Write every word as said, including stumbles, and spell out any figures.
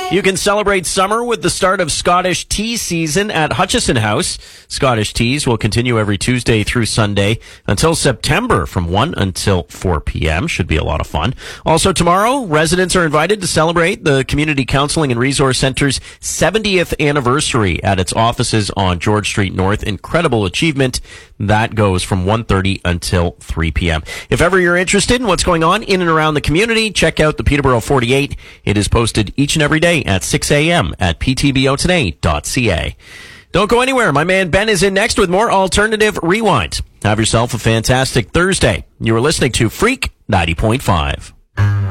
You can celebrate summer with the start of Scottish tea season at Hutchison House. Scottish teas will continue every Tuesday through Sunday until September from one until four p.m. Should be a lot of fun. Also tomorrow, residents are invited to celebrate the Community Counseling and Resource Center's seventieth anniversary at its offices on George Street North. Incredible achievement. That goes from one thirty until three p.m. If ever you're interested in what's going on in and around the community, check out the Peterborough forty-eight. It is posted each and every day at six a.m. at p t b o today dot c a. Don't go anywhere. My man Ben is in next with more Alternative Rewind. Have yourself a fantastic Thursday. You are listening to Freak ninety point five.